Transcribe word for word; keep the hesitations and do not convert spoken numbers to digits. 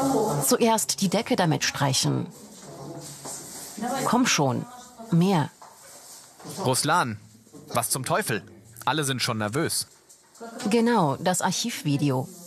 Zuerst die Decke damit streichen. Komm schon, mehr. Ruslan, was zum Teufel? Alle sind schon nervös. Genau, das Archivvideo.